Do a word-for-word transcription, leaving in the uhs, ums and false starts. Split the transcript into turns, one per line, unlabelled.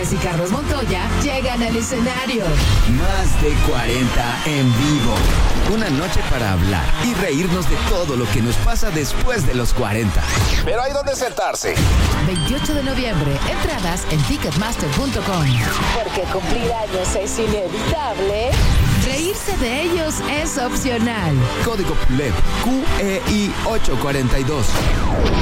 Fernández y Carlos Montoya llegan al escenario.
Más de cuarenta en vivo. Una noche para hablar y reírnos de todo lo que nos pasa después de los cuarenta.
Pero hay donde sentarse.
veintiocho de noviembre, entradas en ticketmaster punto com.
Porque cumplir años es inevitable.
Reírse de ellos es opcional.
Código P U L E P Q E I ocho cuarenta y dos.